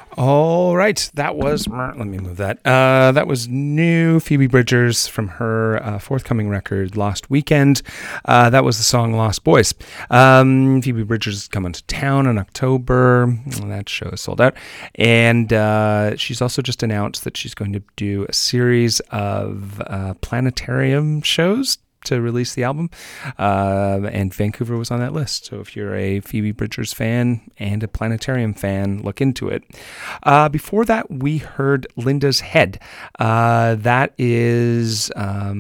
All right, that was. Let me move that. That was new Phoebe Bridgers from her forthcoming record, Lost Weekend. That was the song Lost Boys. Phoebe Bridgers is coming to town in October. That show is sold out. And she's also just announced that she's going to do a series of planetarium shows to release the album, and Vancouver was on that list. So if you're a Phoebe Bridgers fan and a Planetarium fan, look into it. Before that, we heard Linda's Head. That is a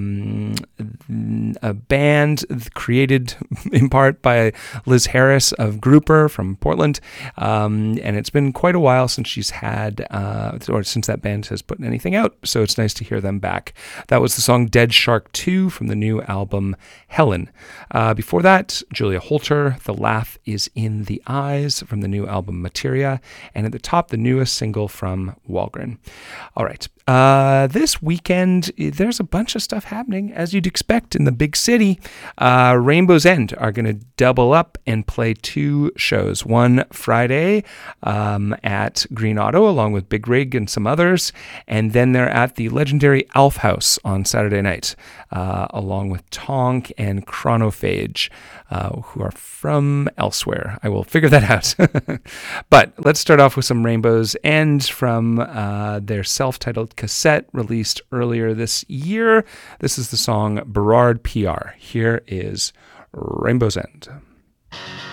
band created in part by Liz Harris of Grouper from Portland, and it's been quite a while since she's had, or since that band has put anything out, so it's nice to hear them back. That was the song Dead Shark 2 from the new album Helen. Before that, Julia Holter, The Laugh is in the Eyes from the new album Materia, and at the top, the newest single from Walgren. All right. This weekend, there's a bunch of stuff happening, as you'd expect in the big city. Rainbow's End are going to double up and play two shows. One Friday at Green Auto, along with Big Rig and some others. And then they're at the legendary Alf House on Saturday night, along with Tonk and Chronophage, who are from elsewhere. I will figure that out. But let's start off with some Rainbow's End from their self-titled cassette released earlier this year. This is the song Berard PR. Here is Rainbow's End.